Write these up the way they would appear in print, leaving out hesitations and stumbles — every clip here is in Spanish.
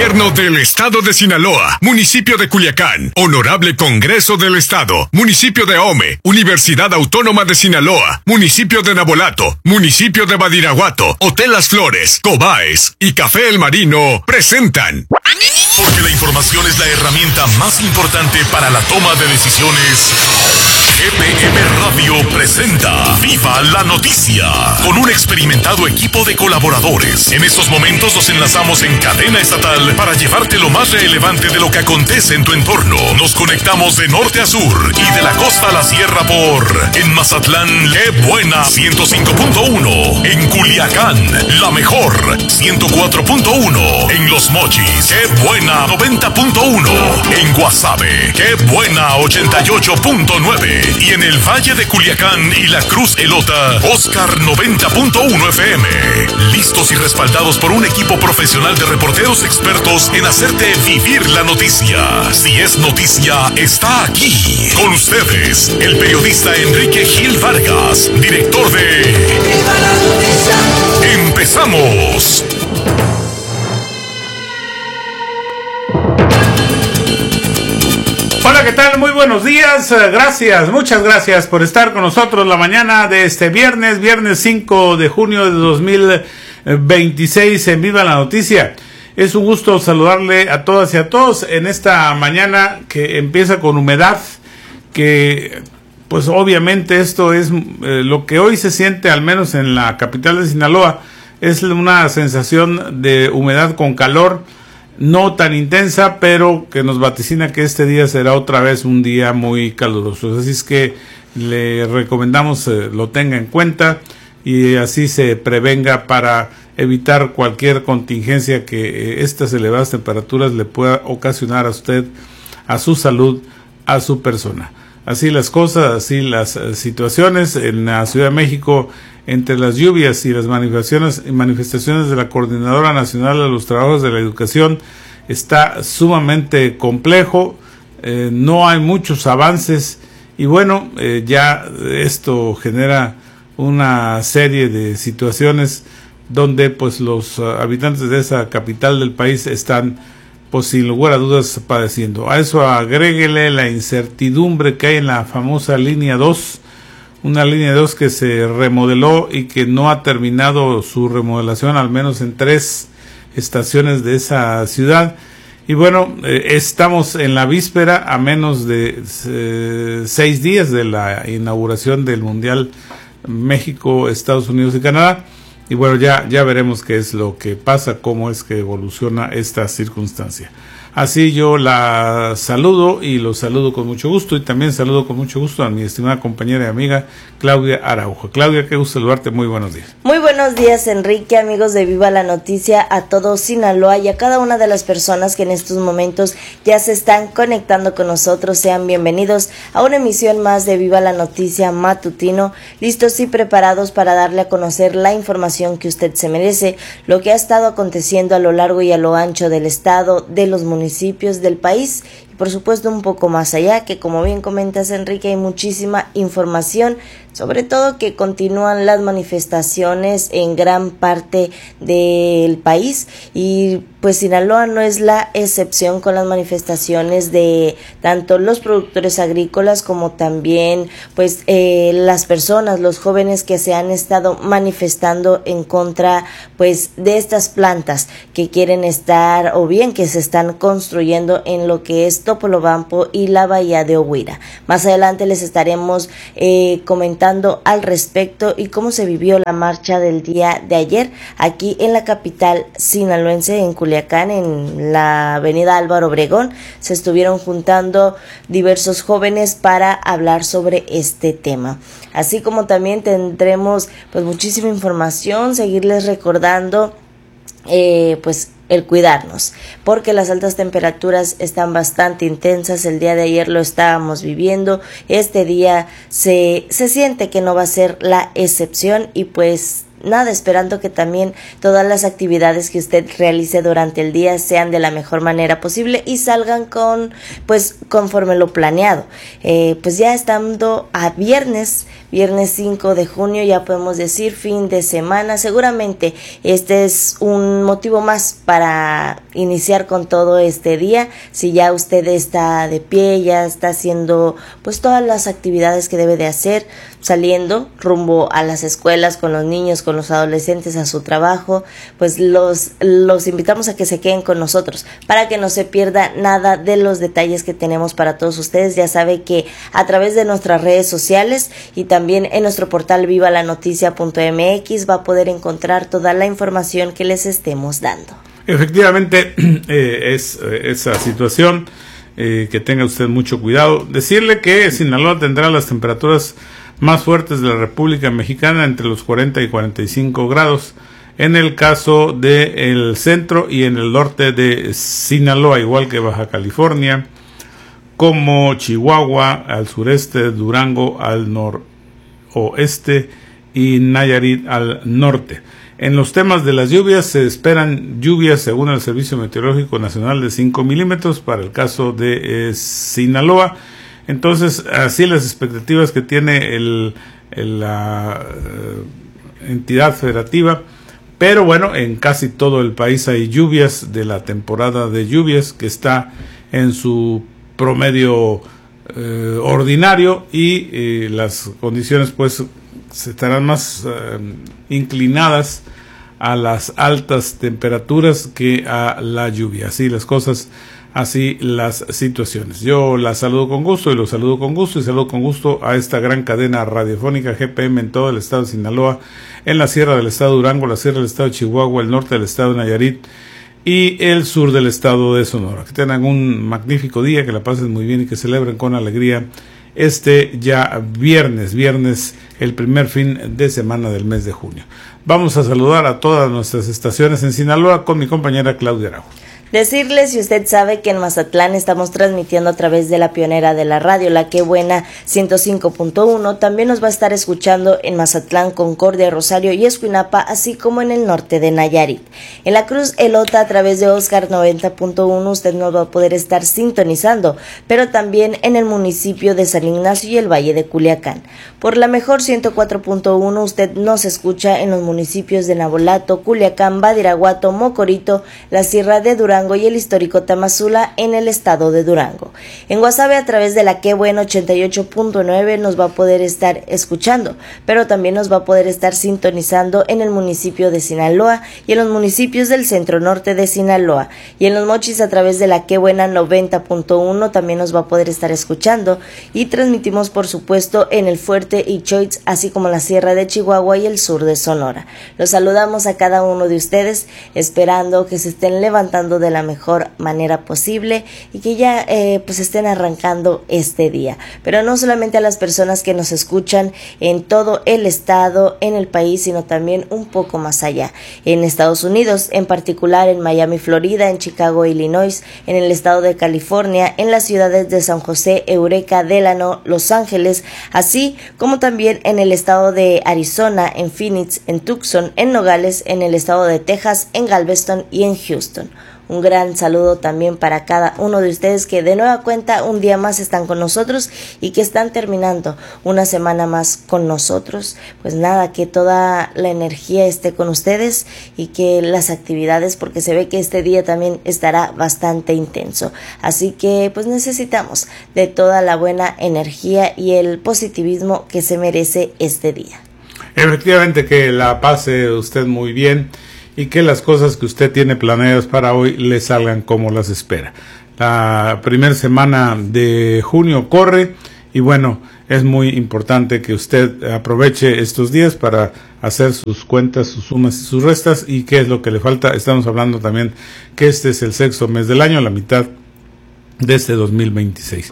Gobierno del Estado de Sinaloa, Municipio de Culiacán, Honorable Congreso del Estado, Municipio de Ahome, Universidad Autónoma de Sinaloa, Municipio de Nabolato, Municipio de Badiraguato, Hotel Las Flores, Cobaes y Café El Marino presentan. Porque la información es la herramienta más importante para la toma de decisiones. GPM Radio presenta Viva la Noticia, con un experimentado equipo de colaboradores. En estos momentos nos enlazamos en cadena estatal para llevarte lo más relevante de lo que acontece en tu entorno. Nos conectamos de norte a sur y de la costa a la sierra en Mazatlán, ¡qué buena! 105.1. En Culiacán, la mejor, 104.1. En Los Mochis, ¡qué buena! 90.1. En Guasave, ¡qué buena! 88.9. Y en el Valle de Culiacán y la Cruz Elota, Oscar 90.1 FM. Listos y respaldados por un equipo profesional de reporteros expertos en hacerte vivir la noticia. Si es noticia, está aquí. Con ustedes, el periodista Enrique Gil Vargas, director de Viva la Noticia. ¡Empezamos! Hola, ¿qué tal? Muy buenos días, gracias, muchas gracias por estar con nosotros la mañana de este viernes 5 de junio de 2026 en Viva la Noticia. Es un gusto saludarle a todas y a todos en esta mañana que empieza con humedad, que pues obviamente esto es lo que hoy se siente, al menos en la capital de Sinaloa, es una sensación de humedad con calor, no tan intensa, pero que nos vaticina que este día será otra vez un día muy caluroso. Así es que le recomendamos lo tenga en cuenta y así se prevenga para evitar cualquier contingencia que estas elevadas temperaturas le pueda ocasionar a usted, a su salud, a su persona. Así las cosas, así las situaciones en la Ciudad de México. Entre las lluvias y las manifestaciones de la Coordinadora Nacional de los Trabajos de la Educación está sumamente complejo, no hay muchos avances y bueno, ya esto genera una serie de situaciones donde pues los habitantes de esa capital del país están pues sin lugar a dudas padeciendo. A eso agréguele la incertidumbre que hay en la famosa línea 2, una línea 2 que se remodeló y que no ha terminado su remodelación, al menos en 3 estaciones de esa ciudad. Y bueno, estamos en la víspera, a menos de 6 días de la inauguración del Mundial México, Estados Unidos y Canadá. Y bueno, ya veremos qué es lo que pasa, cómo es que evoluciona esta circunstancia. Así yo la saludo y los saludo con mucho gusto y también saludo con mucho gusto a mi estimada compañera y amiga Claudia Araujo. Claudia, qué gusto saludarte, muy buenos días. Muy buenos días, Enrique, amigos de Viva la Noticia, a todo Sinaloa y a cada una de las personas que en estos momentos ya se están conectando con nosotros. Sean bienvenidos a una emisión más de Viva la Noticia matutino, listos y preparados para darle a conocer la información que usted se merece, lo que ha estado aconteciendo a lo largo y a lo ancho del estado, de los municipios del país y por supuesto un poco más allá, que como bien comentas, Enrique, hay muchísima información, sobre todo que continúan las manifestaciones en gran parte del país y pues Sinaloa no es la excepción con las manifestaciones de tanto los productores agrícolas como también pues las personas, los jóvenes que se han estado manifestando en contra pues de estas plantas que quieren estar o bien que se están construyendo en lo que es Topolobampo y la bahía de Ohuira. Más adelante les estaremos comentando al respecto y cómo se vivió la marcha del día de ayer aquí en la capital sinaloense, en Culiacán, en la avenida Álvaro Obregón. Se estuvieron juntando diversos jóvenes para hablar sobre este tema. Así como también tendremos pues muchísima información, seguirles recordando pues el cuidarnos, porque las altas temperaturas están bastante intensas. El día de ayer lo estábamos viviendo, este día se siente que no va a ser la excepción y pues nada, esperando que también todas las actividades que usted realice durante el día sean de la mejor manera posible y salgan conforme lo planeado. Pues ya estando a viernes viernes 5 de junio, ya podemos decir fin de semana. Seguramente este es un motivo más para iniciar con todo este día. Si ya usted está de pie, ya está haciendo pues todas las actividades que debe de hacer, saliendo rumbo a las escuelas con los niños, con los adolescentes, a su trabajo, pues los invitamos a que se queden con nosotros para que no se pierda nada de los detalles que tenemos para todos ustedes. Ya sabe que a través de nuestras redes sociales y también en nuestro portal vivalanoticia.mx va a poder encontrar toda la información que les estemos dando. Efectivamente, es esa situación, que tenga usted mucho cuidado. Decirle que Sinaloa tendrá las temperaturas más fuertes de la República Mexicana, entre los 40 y 45 grados, en el caso del centro y en el norte de Sinaloa, igual que Baja California, como Chihuahua al sureste, Durango al noroeste y Nayarit al norte. En los temas de las lluvias, se esperan lluvias según el Servicio Meteorológico Nacional de 5 milímetros para el caso de Sinaloa. Entonces, así las expectativas que tiene la entidad federativa. Pero bueno, en casi todo el país hay lluvias de la temporada de lluvias, que está en su promedio ordinario, y las condiciones pues estarán más inclinadas a las altas temperaturas que a la lluvia. Así las cosas, así las situaciones. Yo la saludo con gusto y los saludo con gusto, y saludo con gusto a esta gran cadena radiofónica GPM en todo el estado de Sinaloa, en la sierra del estado de Durango, la sierra del estado de Chihuahua, el norte del estado de Nayarit y el sur del estado de Sonora. Que tengan un magnífico día, que la pasen muy bien y que celebren con alegría ya viernes, el primer fin de semana del mes de junio. Vamos a saludar a todas nuestras estaciones en Sinaloa con mi compañera Claudia Araujo. Decirle, si usted sabe que en Mazatlán estamos transmitiendo a través de la pionera de la radio, la Que Buena 105.1, también nos va a estar escuchando en Mazatlán, Concordia, Rosario y Escuinapa, así como en el norte de Nayarit. En la Cruz Elota, a través de Oscar 90.1, usted nos va a poder estar sintonizando, pero también en el municipio de San Ignacio y el Valle de Culiacán. Por la Mejor 104.1, usted nos escucha en los municipios de Nabolato, Culiacán, Badiraguato, Mocorito, la Sierra de Durango y el histórico Tamazula en el estado de Durango. En Guasave, a través de la Que Buena 88.9, nos va a poder estar escuchando, pero también nos va a poder estar sintonizando en el municipio de Sinaloa y en los municipios del centro norte de Sinaloa. Y en Los Mochis, a través de la Que Buena 90.1, también nos va a poder estar escuchando, y transmitimos por supuesto en el Fuerte y Choix, así como la sierra de Chihuahua y el sur de Sonora. Los saludamos a cada uno de ustedes, esperando que se estén levantando de la mejor manera posible y que ya pues estén arrancando este día. Pero no solamente a las personas que nos escuchan en todo el estado, en el país, sino también un poco más allá, en Estados Unidos, en particular en Miami, Florida, en Chicago, Illinois, en el estado de California, en las ciudades de San José, Eureka, Delano, Los Ángeles, así como también en el estado de Arizona, en Phoenix, en Tucson, en Nogales, en el estado de Texas, en Galveston y en Houston. Un gran saludo también para cada uno de ustedes que de nueva cuenta un día más están con nosotros y que están terminando una semana más con nosotros. Pues nada, que toda la energía esté con ustedes y que las actividades, porque se ve que este día también estará bastante intenso. Así que pues necesitamos de toda la buena energía y el positivismo que se merece este día. Efectivamente, que la pase usted muy bien y que las cosas que usted tiene planeadas para hoy le salgan como las espera. La primera semana de junio corre y bueno, es muy importante que usted aproveche estos días para hacer sus cuentas, sus sumas y sus restas, y qué es lo que le falta. Estamos hablando también que este es el sexto mes del año, la mitad de este 2026.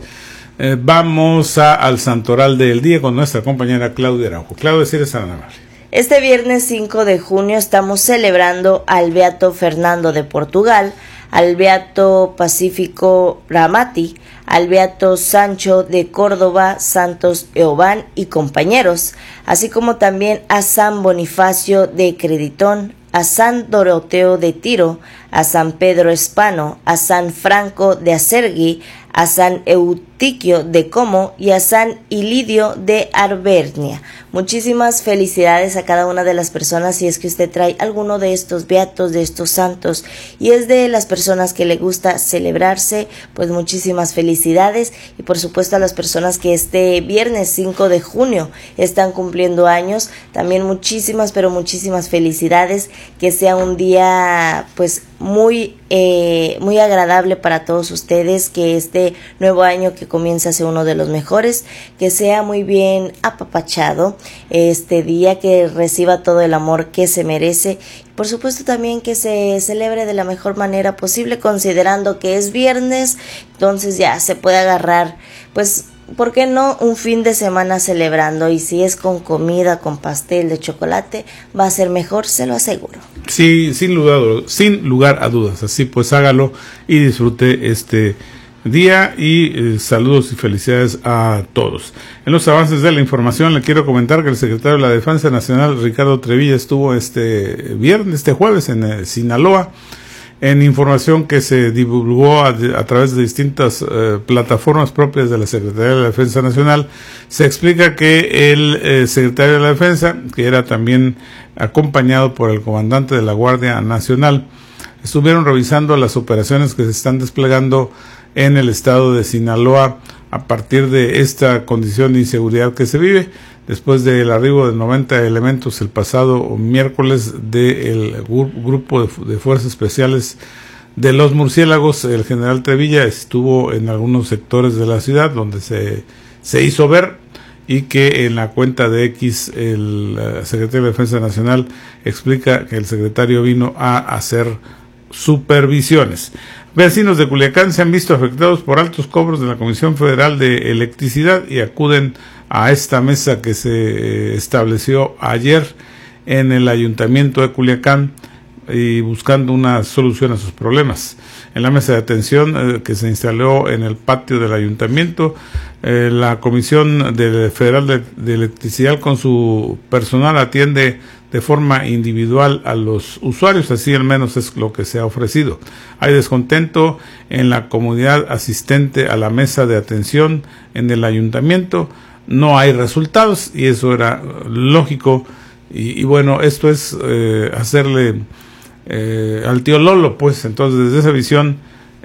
Vamos al santoral del día con nuestra compañera Claudia Araujo. Claudia, si eres tan amable. Este viernes 5 de junio estamos celebrando al Beato Fernando de Portugal, al Beato Pacífico Ramati, al Beato Sancho de Córdoba, Santos Eoban y compañeros, así como también a San Bonifacio de Creditón, a San Doroteo de Tiro, a San Pedro Hispano, a San Franco de Acergui, a San Eutiquio de Como y a San Ilidio de Arbernia. Muchísimas felicidades a cada una de las personas si es que usted trae alguno de estos beatos, de estos santos, y es de las personas que le gusta celebrarse, pues muchísimas felicidades. Y por supuesto a las personas que este viernes 5 de junio están cumpliendo años, también muchísimas, pero muchísimas felicidades, que sea un día pues muy agradable para todos ustedes, que este nuevo año que comienza sea uno de los mejores, que sea muy bien apapachado este día, que reciba todo el amor que se merece, y por supuesto también que se celebre de la mejor manera posible, considerando que es viernes, entonces ya se puede agarrar, pues ¿por qué no un fin de semana celebrando? Y si es con comida, con pastel de chocolate, va a ser mejor, se lo aseguro. Sí, sin lugar a dudas. Así pues hágalo y disfrute este día, y saludos y felicidades a todos. En los avances de la información le quiero comentar que el secretario de la Defensa Nacional, Ricardo Trevilla, estuvo este jueves en Sinaloa. En información que se divulgó a través de distintas plataformas propias de la Secretaría de la Defensa Nacional, se explica que el secretario de la Defensa, que era también acompañado por el comandante de la Guardia Nacional, estuvieron revisando las operaciones que se están desplegando en el estado de Sinaloa a partir de esta condición de inseguridad que se vive, después del arribo de 90 elementos el pasado miércoles del grupo de fuerzas especiales de los murciélagos. El general Trevilla estuvo en algunos sectores de la ciudad donde se hizo ver, y que en la cuenta de X el secretario de Defensa Nacional explica que el secretario vino a hacer supervisiones. Vecinos de Culiacán se han visto afectados por altos cobros de la Comisión Federal de Electricidad y acuden a esta mesa que se estableció ayer en el Ayuntamiento de Culiacán y buscando una solución a sus problemas. En la mesa de atención que se instaló en el patio del Ayuntamiento, la Comisión Federal de Electricidad con su personal atiende de forma individual a los usuarios, así al menos es lo que se ha ofrecido. Hay descontento en la comunidad asistente a la mesa de atención en el ayuntamiento, no hay resultados y eso era lógico, y bueno, esto es hacerle al tío Lolo, pues. Entonces desde esa visión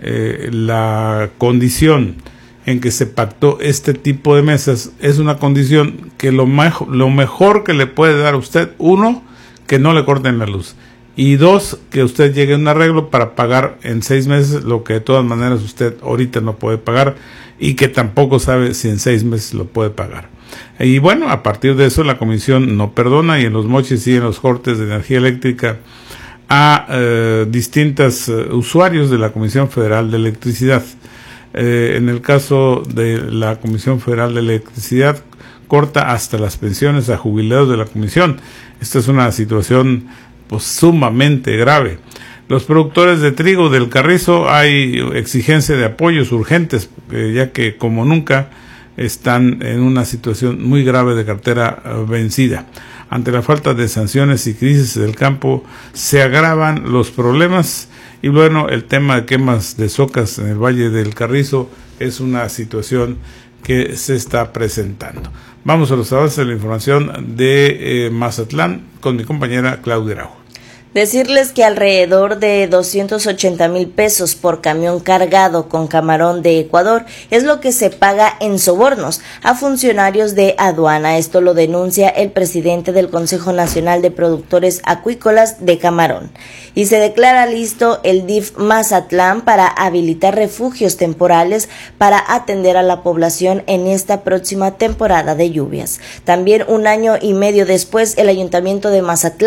la condición en que se pactó este tipo de mesas es una condición que lo mejor que le puede dar a usted, uno, que no le corten la luz, y dos, que usted llegue a un arreglo para pagar en 6 meses lo que de todas maneras usted ahorita no puede pagar y que tampoco sabe si en 6 meses lo puede pagar. Y bueno, a partir de eso la comisión no perdona, y en los moches y en los cortes de energía eléctrica a distintos usuarios de la Comisión Federal de Electricidad. En el caso de la Comisión Federal de Electricidad, corta hasta las pensiones a jubilados de la comisión. Esta es una situación pues sumamente grave. Los productores de trigo del Carrizo, hay exigencia de apoyos urgentes, ya que como nunca están en una situación muy grave de cartera vencida. Ante la falta de sanciones y crisis del campo, se agravan los problemas. Y bueno, el tema de quemas de socas en el Valle del Carrizo es una situación que se está presentando. Vamos a los avances de la información de Mazatlán con mi compañera Claudia Araujo. Decirles que alrededor de 280,000 pesos por camión cargado con camarón de Ecuador es lo que se paga en sobornos a funcionarios de aduana. Esto lo denuncia el presidente del Consejo Nacional de Productores Acuícolas de Camarón. Y se declara listo el DIF Mazatlán para habilitar refugios temporales para atender a la población en esta próxima temporada de lluvias. También 1 año y medio después, el Ayuntamiento de Mazatlán